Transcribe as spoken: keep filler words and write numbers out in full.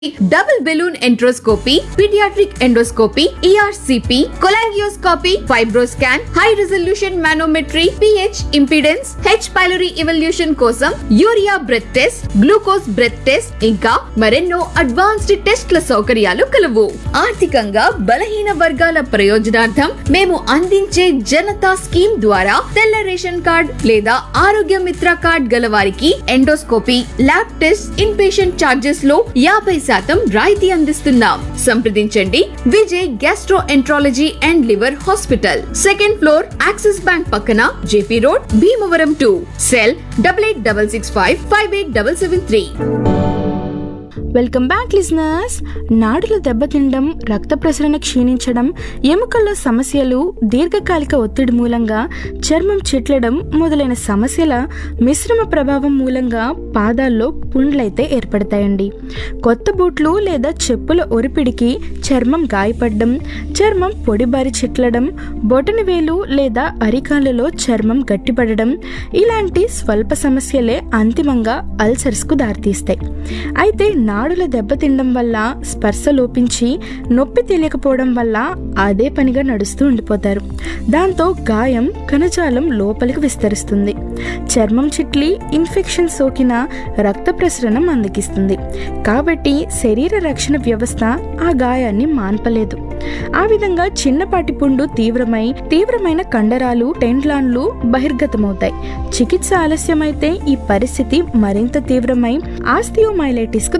Double balloon enteroscopy, paediatric endoscopy, ERCP, cholangioscopy, FibroScan, high resolution manometry, pH impedance, H pylori evolution కోసం urea breath test, glucose breath test, ఇంకా మరెన్నో advanced టెస్ట్ల సౌకర్యాలు కలవు. ఆర్థికంగా బలహీన వర్గాల ప్రయోజనార్థం మేము అందించే జనతా స్కీమ్ ద్వారా తెల్ల రేషన్ కార్డ్ లేదా ఆరోగ్య మిత్ర కార్డ్ గల వారికి endoscopy, lab test, in patient charges లో యాభై శాతం రాయితీ అందిస్తున్నాం. సంప్రదించండి Vijay gastro enterology and liver hospital, second floor, axis bank పక్కన, JP road, Bhimavaram two. Cell double eight double six five five eight double seven three. Welcome back listeners. నాడుల దెబ్బతినడం, రక్త ప్రసరణ క్షీణించడం, ఎముకల్లో సమస్యలు, దీర్ఘకాలిక ఒత్తిడి మూలంగా చర్మం చిట్లడం మొదలైన సమస్యల మిశ్రమ ప్రభావం మూలంగా పాదాల్లో పుండ్లైతే ఏర్పడతాయండి. కొత్త బూట్లు లేదా చెప్పుల ఒరిపిడికి చర్మం గాయపడడం, చర్మం పొడిబారి చిట్లడం, బొటన వేలు లేదా అరికాళ్ళలో చర్మం గట్టిపడడం ఇలాంటి స్వల్ప సమస్యలే అంతిమంగా అల్సర్స్కు దారితీస్తాయి. అయితే నాడుల దెబ్బతినడం వల్ల స్పర్శ లోపించి నొప్పి తెలియకపోవడం వల్ల అదే పనిగా నడుస్తూ ఉండిపోతారు. దాంతో గాయం కణజాలం లోపలికి విస్తరిస్తుంది. చర్మం చిట్లి ఇన్ఫెక్షన్ సోకిన రక్త ప్రసరణ మందగిస్తుంది. కాబట్టి శరీర రక్షణ వ్యవస్థ ఆ గాయాన్ని మాన్పలేదు. ఆ విధంగా చిన్నపాటి పుండు తీవ్రమై తీవ్రమైన కండరాలు, టెండ్లాన్లు బహిర్గతమవుతాయి. చికిత్స ఆలస్యమైతే ఈ పరిస్థితి మరింత తీవ్రమై ఆస్టియోమైలైటిస్ కు